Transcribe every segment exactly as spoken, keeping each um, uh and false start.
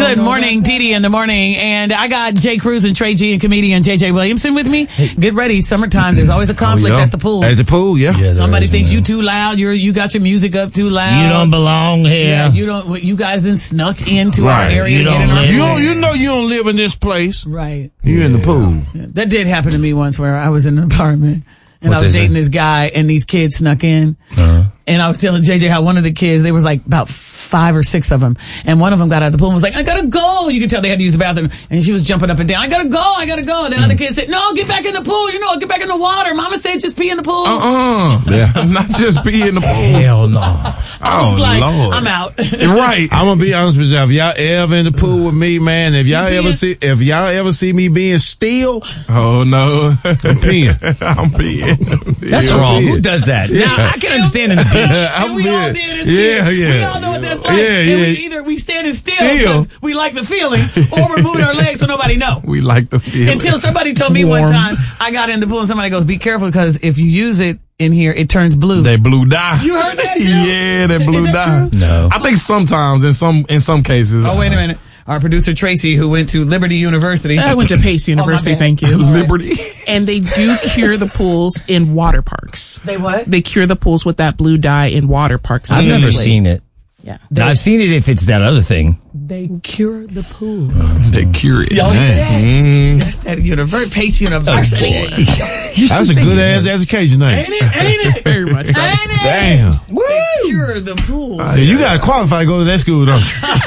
Good morning, Dee Dee in the morning. And I got Jay Cruz and Trey G and comedian J J Williamson with me. Get ready. Summertime. There's always a conflict oh, yeah. at the pool. At the pool, yeah. yeah Somebody is, thinks man. you too loud. You're, you got your music up too loud. You don't belong here. Yeah, you don't, you guys then snuck into right. our area. You don't, in our you, don't, you know you don't live in this place. Right. You're yeah. in the pool. Yeah. That did happen to me once where I was in an apartment and what I was dating say? this guy and these kids snuck in. Uh-huh. And I was telling J J how one of the kids, there was like about five or six of them. And one of them got out of the pool and was like, I gotta go. You could tell they had to use the bathroom. And she was jumping up and down. I gotta go. I gotta go. And the mm. other kid said, no, get back in the pool. You know, get back in the water. Mama said just pee in the pool. Uh-uh. Yeah. Not just pee in the pool. Hell no. I was oh, like, Lord. I'm out. Right. I'm gonna be honest with you. If y'all ever in the pool with me, man, if y'all ever see, if y'all ever see me being still, oh no, I'm peeing. I'm peeing. That's yeah, wrong. peeing. Who does that? Yeah. Now, I can understand in the beach. I'm we being, all did as yeah, kids. yeah. We all know what that's like. Yeah, and yeah. we either we standing still because we like the feeling, or we're moving our legs so nobody know. We like the feeling. Until somebody told me one time, I got in the pool and somebody goes, "Be careful because if you use it in here, it turns blue." They blue dye. You heard that too? Yeah, they blue Is that dye. true? No, I think sometimes in some in some cases. Oh wait a minute. Our producer Tracy, who went to Liberty University. I went to Pace University, oh, thank you. Liberty. And they do cure the pools in water parks. They what? They cure the pools with that blue dye in water parks. I've never seen it. Yeah. They, I've seen it if it's that other thing. They cure the pool. They cure it. Y'all hear that? Mm. That's that University, Pace University. Okay. That's a good ass education name. Ain't it? Ain't it? Very much so. Ain't it? Damn. They cure the pool. Uh, you gotta qualify to go to that school, don't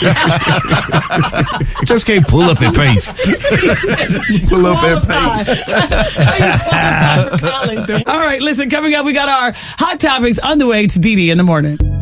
you? Just can't pull up at Pace. Pull up at Pace. All right, listen, coming up, we got our hot topics on the way. It's Dee Dee in the morning.